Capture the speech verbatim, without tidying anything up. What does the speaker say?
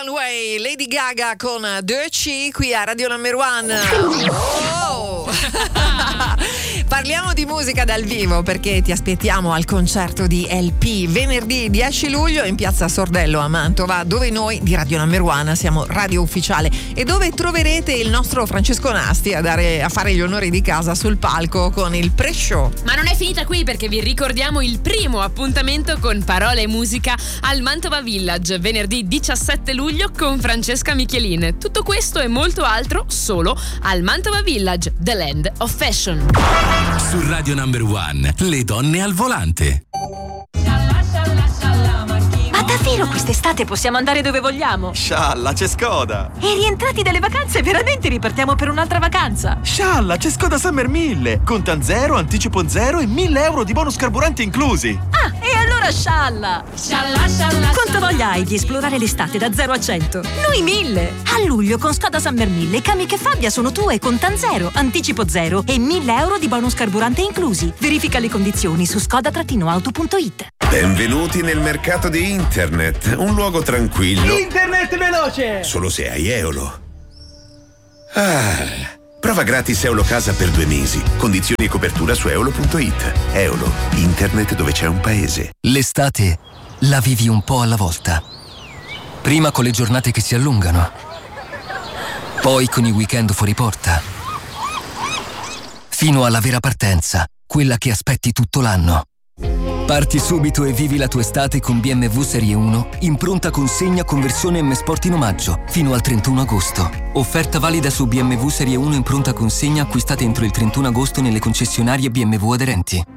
Runway, Lady Gaga con Dirty qui a Radio Number One. Oh! Parliamo di musica dal vivo perché ti aspettiamo al concerto di L P venerdì dieci luglio in piazza Sordello a Mantova, dove noi di Radio Number One siamo radio ufficiale e dove troverete il nostro Francesco Nasti a, dare, a fare gli onori di casa sul palco con il pre-show. Ma non è finita qui, perché vi ricordiamo il primo appuntamento con Parola e Musica al Mantova Village venerdì diciassette luglio con Francesca Michelin. Tutto questo e molto altro solo al Mantova Village, The Land of Fashion. Su Radio Number One, le donne al volante. Ma davvero quest'estate possiamo andare dove vogliamo? Scialla, c'è Skoda! E rientrati dalle vacanze veramente ripartiamo per un'altra vacanza? Scialla, c'è Skoda Summer mille! Contan zero, anticipo zero e mille euro di bonus carburante inclusi! Ah, e allora scialla! Scialla, scialla, Quanto voglia hai di esplorare l'estate da zero a cento? Noi mille! A luglio con Skoda Summer mille, Kamiq e Fabia sono tue con Contan zero, anticipo zero e mille euro di bonus carburante inclusi. Verifica le condizioni su skoda auto punto it. Benvenuti nel mercato di internet, un luogo tranquillo. Internet veloce! Solo se hai Eolo. Ah, prova gratis Eolo Casa per due mesi. Condizioni e copertura su eolo punto it. Eolo, internet dove c'è un paese. L'estate la vivi un po' alla volta. Prima con le giornate che si allungano, poi con i weekend fuori porta, fino alla vera partenza, quella che aspetti tutto l'anno. Parti subito e vivi la tua estate con B M W Serie uno in pronta consegna con versione M Sport in omaggio fino al trentuno agosto. Offerta valida su B M W Serie uno in pronta consegna acquistate entro il trentuno agosto nelle concessionarie B M W aderenti.